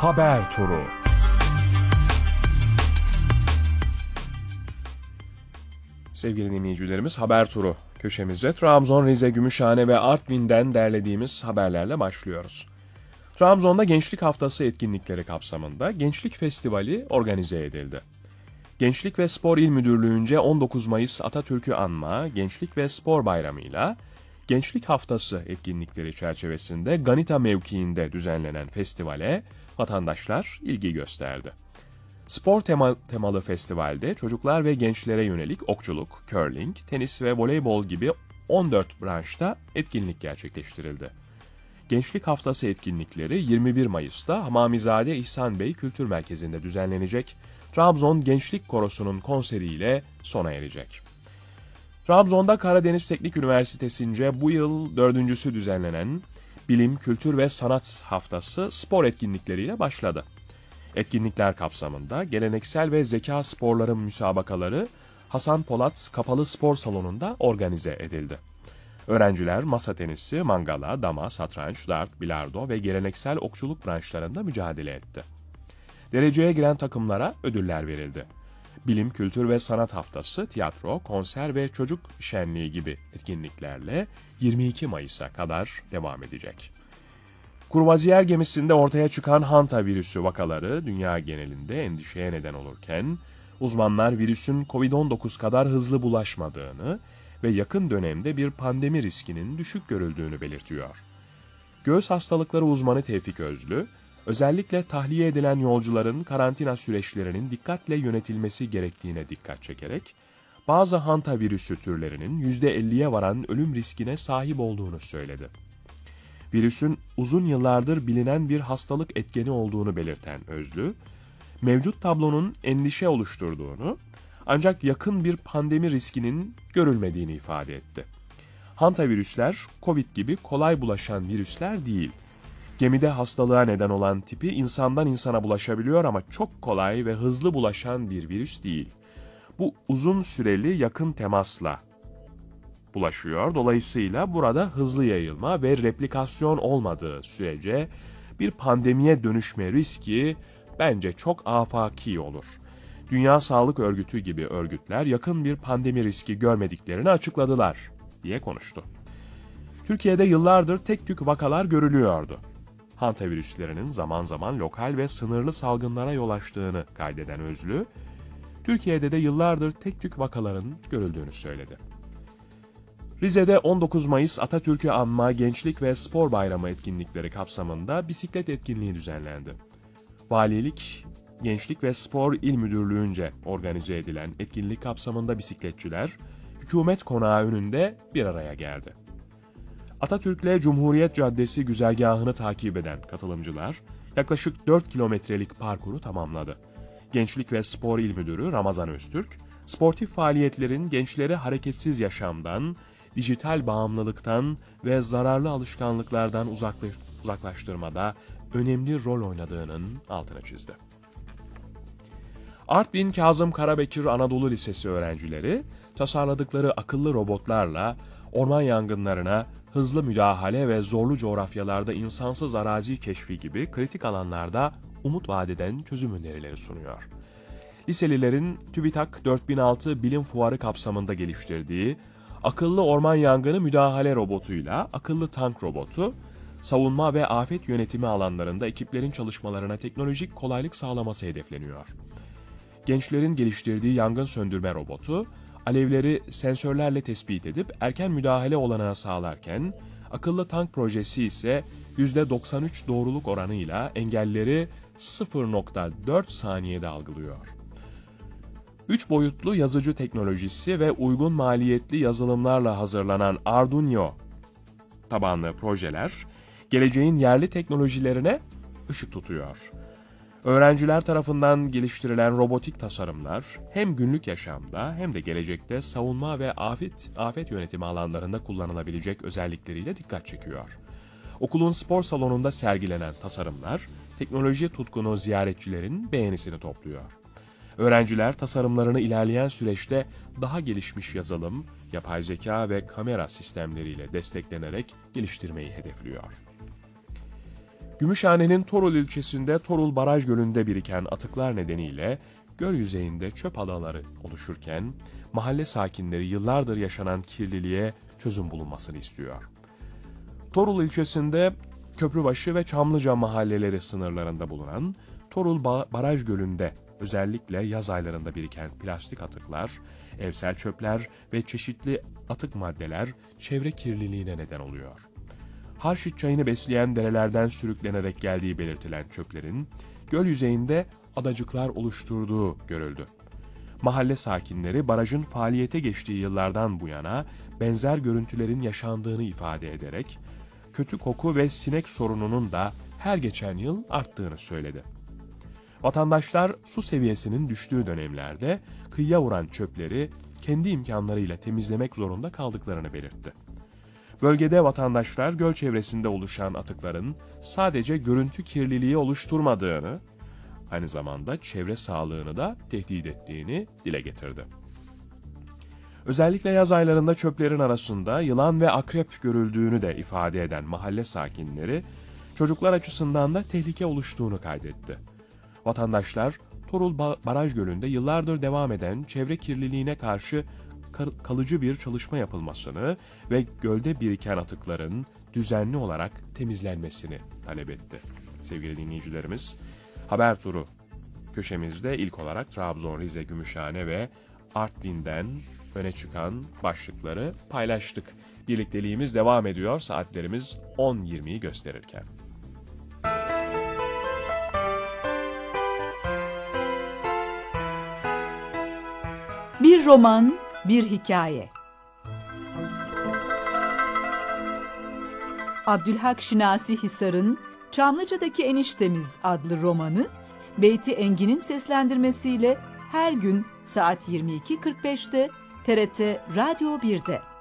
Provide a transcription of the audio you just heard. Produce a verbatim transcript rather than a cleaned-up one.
Haber Turu. Sevgili dinleyicilerimiz, Haber Turu köşemizde Trabzon, Rize, Gümüşhane ve Artvin'den derlediğimiz haberlerle başlıyoruz. Trabzon'da Gençlik Haftası etkinlikleri kapsamında Gençlik Festivali organize edildi. Gençlik ve Spor İl Müdürlüğü'nce on dokuz Mayıs Atatürk'ü anma Gençlik ve Spor Bayramı'yla Gençlik Haftası etkinlikleri çerçevesinde Ganita mevkiinde düzenlenen festivale vatandaşlar ilgi gösterdi. Spor tema, temalı festivalde çocuklar ve gençlere yönelik okçuluk, curling, tenis ve voleybol gibi on dört branşta etkinlik gerçekleştirildi. Gençlik Haftası etkinlikleri yirmi bir Mayıs'ta Hamamizade İhsan Bey Kültür Merkezi'nde düzenlenecek Trabzon Gençlik Korosu'nun konseriyle sona erecek. Trabzon'da Karadeniz Teknik Üniversitesi'nce bu yıl dördüncüsü düzenlenen Bilim, Kültür ve Sanat Haftası spor etkinlikleriyle başladı. Etkinlikler kapsamında geleneksel ve zeka sporları müsabakaları Hasan Polat Kapalı Spor Salonu'nda organize edildi. Öğrenciler masa tenisi, mangala, dama, satranç, dart, bilardo ve geleneksel okçuluk branşlarında mücadele etti. Dereceye giren takımlara ödüller verildi. Bilim, Kültür ve Sanat Haftası, tiyatro, konser ve çocuk şenliği gibi etkinliklerle yirmi iki Mayıs'a kadar devam edecek. Kruvaziyer gemisinde ortaya çıkan Hanta virüsü vakaları dünya genelinde endişeye neden olurken, uzmanlar virüsün kovid on dokuz kadar hızlı bulaşmadığını ve yakın dönemde bir pandemi riskinin düşük görüldüğünü belirtiyor. Göğüs hastalıkları uzmanı Tevfik Özlü, özellikle tahliye edilen yolcuların karantina süreçlerinin dikkatle yönetilmesi gerektiğine dikkat çekerek, bazı Hanta virüsü türlerinin yüzde elliye varan ölüm riskine sahip olduğunu söyledi. Virüsün uzun yıllardır bilinen bir hastalık etkeni olduğunu belirten Özlü, mevcut tablonun endişe oluşturduğunu, ancak yakın bir pandemi riskinin görülmediğini ifade etti. Hanta virüsler, Covid gibi kolay bulaşan virüsler değil. Gemide hastalığa neden olan tipi insandan insana bulaşabiliyor ama çok kolay ve hızlı bulaşan bir virüs değil. Bu uzun süreli yakın temasla bulaşıyor. Dolayısıyla burada hızlı yayılma ve replikasyon olmadığı sürece bir pandemiye dönüşme riski bence çok afaki olur. Dünya Sağlık Örgütü gibi örgütler yakın bir pandemi riski görmediklerini açıkladılar diye konuştu. Türkiye'de yıllardır tek tük vakalar görülüyordu. Hanta virüslerinin zaman zaman lokal ve sınırlı salgınlara yol açtığını kaydeden Özlü, Türkiye'de de yıllardır tek tük vakaların görüldüğünü söyledi. Rize'de on dokuz Mayıs Atatürk'ü anma Gençlik ve Spor Bayramı etkinlikleri kapsamında bisiklet etkinliği düzenlendi. Valilik, Gençlik ve Spor İl Müdürlüğü'nce organize edilen etkinlik kapsamında bisikletçiler, hükümet konağı önünde bir araya geldi. Atatürk'le Cumhuriyet Caddesi güzergahını takip eden katılımcılar, yaklaşık dört kilometrelik parkuru tamamladı. Gençlik ve Spor İl Müdürü Ramazan Öztürk, sportif faaliyetlerin gençleri hareketsiz yaşamdan, dijital bağımlılıktan ve zararlı alışkanlıklardan uzaklaştırmada önemli rol oynadığının altını çizdi. Artvin Kazım Karabekir Anadolu Lisesi öğrencileri tasarladıkları akıllı robotlarla orman yangınlarına hızlı müdahale ve zorlu coğrafyalarda insansız arazi keşfi gibi kritik alanlarda umut vadeden çözüm önerileri sunuyor. Liselilerin TÜBİTAK dört bin altı Bilim Fuarı kapsamında geliştirdiği akıllı orman yangını müdahale robotuyla akıllı tank robotu, savunma ve afet yönetimi alanlarında ekiplerin çalışmalarına teknolojik kolaylık sağlaması hedefleniyor. Gençlerin geliştirdiği yangın söndürme robotu, alevleri sensörlerle tespit edip erken müdahale olanağı sağlarken, akıllı tank projesi ise yüzde doksan üç doğruluk oranıyla engelleri sıfır nokta dört saniyede algılıyor. Üç boyutlu yazıcı teknolojisi ve uygun maliyetli yazılımlarla hazırlanan Arduino tabanlı projeler, geleceğin yerli teknolojilerine ışık tutuyor. Öğrenciler tarafından geliştirilen robotik tasarımlar hem günlük yaşamda hem de gelecekte savunma ve afet, afet yönetimi alanlarında kullanılabilecek özellikleriyle dikkat çekiyor. Okulun spor salonunda sergilenen tasarımlar, teknoloji tutkunu ziyaretçilerin beğenisini topluyor. Öğrenciler tasarımlarını ilerleyen süreçte daha gelişmiş yazılım, yapay zeka ve kamera sistemleriyle desteklenerek geliştirmeyi hedefliyor. Gümüşhane'nin Torul ilçesinde Torul Baraj Gölü'nde biriken atıklar nedeniyle göl yüzeyinde çöp adaları oluşurken mahalle sakinleri yıllardır yaşanan kirliliğe çözüm bulunmasını istiyor. Torul ilçesinde Köprübaşı ve Çamlıca mahalleleri sınırlarında bulunan Torul Baraj Gölü'nde özellikle yaz aylarında biriken plastik atıklar, evsel çöpler ve çeşitli atık maddeler çevre kirliliğine neden oluyor. Harşit çayını besleyen derelerden sürüklenerek geldiği belirtilen çöplerin göl yüzeyinde adacıklar oluşturduğu görüldü. Mahalle sakinleri barajın faaliyete geçtiği yıllardan bu yana benzer görüntülerin yaşandığını ifade ederek kötü koku ve sinek sorununun da her geçen yıl arttığını söyledi. Vatandaşlar su seviyesinin düştüğü dönemlerde kıyıya vuran çöpleri kendi imkanlarıyla temizlemek zorunda kaldıklarını belirtti. Bölgede vatandaşlar göl çevresinde oluşan atıkların sadece görüntü kirliliği oluşturmadığını, aynı zamanda çevre sağlığını da tehdit ettiğini dile getirdi. Özellikle yaz aylarında çöplerin arasında yılan ve akrep görüldüğünü de ifade eden mahalle sakinleri, çocuklar açısından da tehlike oluştuğunu kaydetti. Vatandaşlar, Torul Baraj Gölü'nde yıllardır devam eden çevre kirliliğine karşı kalıcı bir çalışma yapılmasını ve gölde biriken atıkların düzenli olarak temizlenmesini talep etti. Sevgili dinleyicilerimiz, Haber Turu köşemizde ilk olarak Trabzon, Rize, Gümüşhane ve Artvin'den öne çıkan başlıkları paylaştık. Birlikteliğimiz devam ediyor, saatlerimiz on yirmiyi gösterirken. Bir roman, bir hikaye. Abdülhak Şinasi Hisar'ın Çamlıca'daki Eniştemiz adlı romanı, Beyti Engin'in seslendirmesiyle her gün saat yirmi iki kırk beşte T R T Radyo bir'de.